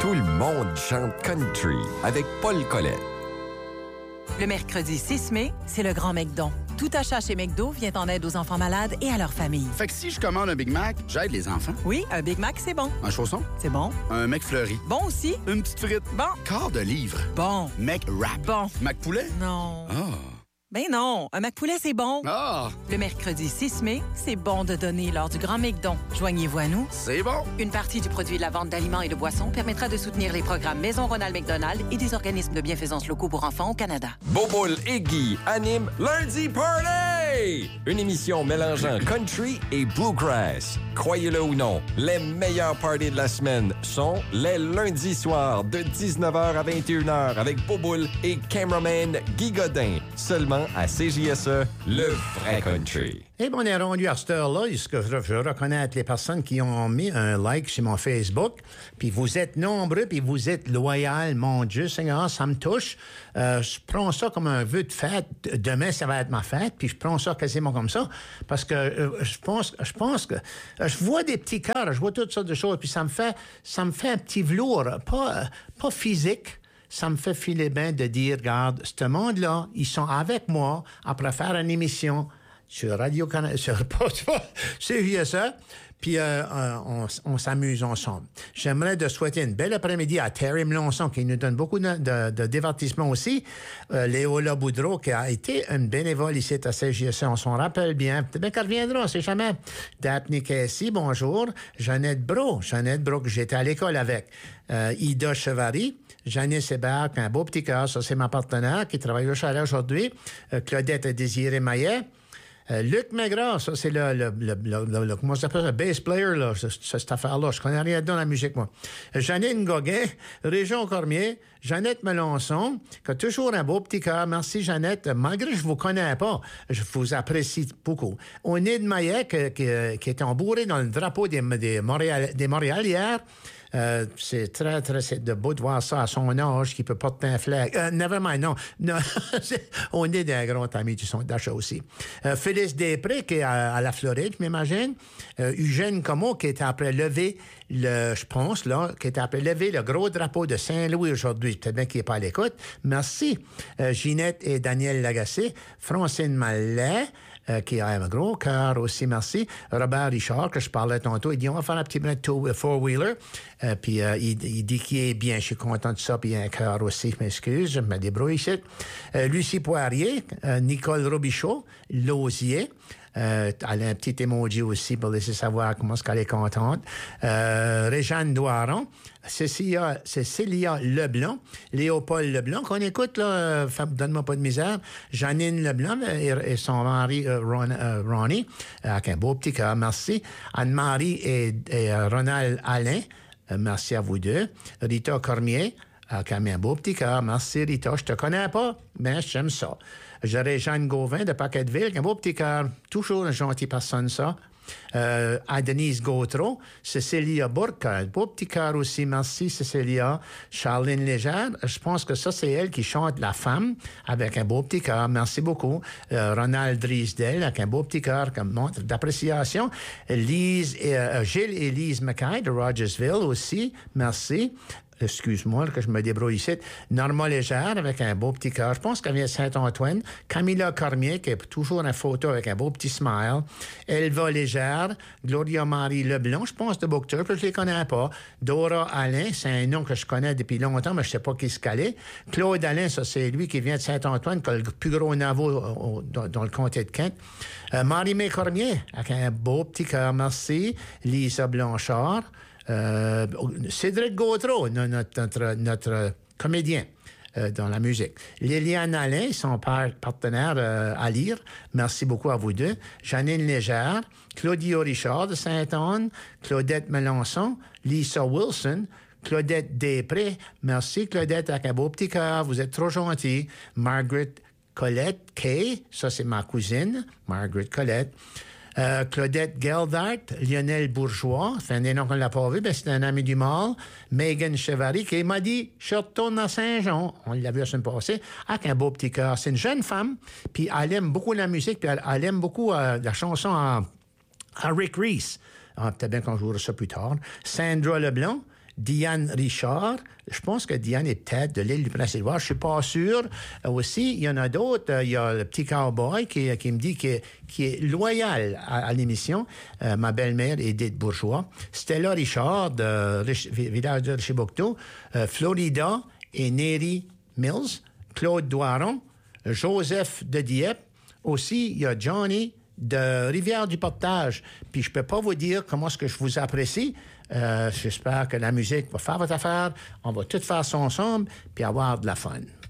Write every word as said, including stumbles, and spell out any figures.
Tout le monde chante country avec Paul Collet. Le mercredi six mai, c'est le Grand McDon. Tout achat chez McDo vient en aide aux enfants malades et à leurs familles. Fait que si je commande un Big Mac, j'aide les enfants. Oui, un Big Mac, c'est bon. Un chausson? C'est bon. Un McFlurry? Bon aussi. Une petite frite? Bon. Quart de livre? Bon. McWrap? Bon. McPoulet? Non. Ah. Ben non, un McPoulet, c'est bon. Ah. Le mercredi six mai, c'est bon de donner lors du Grand McDon. Joignez-vous à nous. C'est bon. Une partie du produit de la vente d'aliments et de boissons permettra de soutenir les programmes Maison Ronald McDonald et des organismes de bienfaisance locaux pour enfants au Canada. Boboul et Guy animent Lundi Party! Une émission mélangeant country et bluegrass. Croyez-le ou non, les meilleurs parties de la semaine sont les lundis soirs de dix-neuf heures à vingt et une heures avec Boboul et cameraman Guy Godin. Seulement à C J S E, le vrai country. Et bon, on est rendu à cette heure-là. Est-ce que je, je reconnais les personnes qui ont mis un like sur mon Facebook? Puis vous êtes nombreux, puis vous êtes loyaux. Mon Dieu, Seigneur, ça me touche. Euh, je prends ça comme un vœu de fête. Demain, ça va être ma fête, puis je prends ça quasiment comme ça. Parce que euh, je pense je pense que... Euh, je vois des petits cœurs, je vois toutes sortes de choses, puis ça me fait, ça me fait un petit velours, pas, euh, pas physique. Ça me fait filer bien de dire, regarde, ce monde-là, ils sont avec moi après faire une émission sur Radio-Canada, sur, pas, sur I S A, puis euh, on, on s'amuse ensemble. J'aimerais de souhaiter une belle après-midi à Terry Melançon, qui nous donne beaucoup de, de, de divertissement aussi. Euh, Léola Boudreau, qui a été une bénévole ici à C J S A, on s'en rappelle bien. Peut-être bien qu'elle reviendra, on sait jamais. Daphne Casey, bonjour. Jeannette Bro, Jeannette Bro, que j'étais à l'école avec. Euh, Ida Chevary, Janice Hébert, un beau petit cœur, ça c'est ma partenaire, qui travaille au chalet aujourd'hui. Euh, Claudette Désiré Maillet. Euh, Luc Maigrat, ça, c'est le, le, le, le, le comment ça s'appelle, le bass player, là, ce, ce, cette affaire-là. Je connais rien dans la musique, moi. Euh, Janine Gauguin, Région Cormier, Jeannette Melançon, qui a toujours un beau petit cœur. Merci, Jeannette. Malgré que je vous connais pas, je vous apprécie beaucoup. Onide Maillet, qui, qui, qui est embourré dans le drapeau des, des, Montréal, des Montréalières. Euh, c'est très, très c'est de beau de voir ça à son âge, qui peut porter un flag. Euh, never mind, non. non on est des grands amis du son d'achat aussi. Euh, Félix Després, qui est à, à la Floride, je m'imagine. Euh, Eugène Comeau, qui est après lever le, je pense, là, qui est après lever le gros drapeau de Saint-Louis aujourd'hui. Peut-être bien qu'il n'est pas à l'écoute. Merci. Euh, Ginette et Daniel Lagacé. Francine Mallet, euh, qui a un gros cœur aussi, merci. Robert Richard, que je parlais tantôt, il dit, on va faire un petit brin de four-wheeler. Euh, puis euh, il, il dit qu'il est bien, je suis content de ça, puis il y a un cœur aussi, je m'excuse, je me débrouille ici. Euh, Lucie Poirier, euh, Nicole Robichaud, Lausier, euh, elle a un petit emoji aussi pour laisser savoir comment est-ce qu'elle est contente. Euh, Réjeanne Doiron, Cécilia, Cécilia Leblanc, Léopold Leblanc, qu'on écoute, là, euh, donne-moi pas de misère, Janine Leblanc et, et son mari euh, Ron, euh, Ronnie, avec un beau petit cœur, merci. Anne-Marie et, et euh, Ronald Alain, Euh, merci à vous deux. Rita Cormier, euh, qui a mis un beau petit cœur. Merci, Rita. Je te connais pas, mais j'aime ça. J'aurais Jeanne Gauvin de Paquetteville, qui a un beau petit cœur. Toujours une gentille personne, ça. Euh, à Denise Gautreau, Cécilia Bourque, un beau petit cœur aussi, merci Cécilia. Charline Légère, je pense que ça c'est elle qui chante La Femme avec un beau petit cœur, merci beaucoup. Euh, Ronald Driesdel avec un beau petit cœur comme montre d'appréciation. Lise et, euh, Gilles et Lise Mackay de Rogersville aussi, merci. Excuse-moi que je me débrouille ici. Norma Légère avec un beau petit cœur. Je pense qu'elle vient de Saint-Antoine. Camilla Cormier qui a toujours une photo avec un beau petit smile. Elva Légère. Gloria Marie Leblanc, je pense de Boucteur, que je les connais pas. Dora Alain, c'est un nom que je connais depuis longtemps, mais je sais pas qui se calait. Claude Alain, ça c'est lui qui vient de Saint-Antoine, qui a le plus gros navot dans, dans le comté de Kent. Euh, Marie-Mé Cormier avec un beau petit cœur, merci. Lisa Blanchard. Euh, Cédric Gautreau, notre, notre, notre comédien euh, dans la musique. Liliane Alain, son père, partenaire euh, à lire. Merci beaucoup à vous deux. Janine Légère, Claudio Richard de Sainte-Anne, Claudette Melançon, Lisa Wilson, Claudette Després. Merci, Claudette, avec un beau petit cœur. Vous êtes trop gentille. Margaret Colette Kay, ça c'est ma cousine, Margaret Colette. Euh, Claudette Geldart, Lionel Bourgeois, c'est un des noms qu'on l'a pas vu, ben c'est un ami du mâle. Megan Chevary, qui m'a dit, je retourne à Saint-Jean. On l'a vu la semaine passée, avec un beau petit cœur. C'est une jeune femme, puis elle aime beaucoup la musique, puis elle, elle aime beaucoup euh, la chanson à, à Rick Reese. Ah, peut-être bien qu'on jouera ça plus tard. Sandra Leblanc, Diane Richard. Je pense que Diane est peut-être de l'île du Prince-Édouard. Je suis pas sûr. Euh, aussi, il y en a d'autres. Euh, il y a le petit cowboy qui, qui me dit qu'il est, qui est loyal à, à l'émission. Euh, ma belle-mère, Edith Bourgeois. Stella Richard, de Rich, village de Richibouctou. Euh, Florida et Neri Mills. Claude Doiron. Joseph de Dieppe. Aussi, il y a Johnny de Rivière-du-Portage. Puis je peux pas vous dire comment est-ce que je vous apprécie. Euh, j'espère que la musique va faire votre affaire. On va tout faire ça ensemble puis avoir de la fun.